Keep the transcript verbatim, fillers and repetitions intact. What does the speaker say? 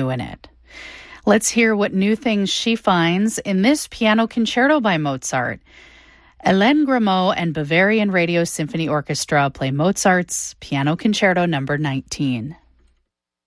new in it. Let's hear what new things she finds in this piano concerto by Mozart. Hélène Grimaud and Bavarian Radio Symphony Orchestra play Mozart's Piano Concerto number nineteen.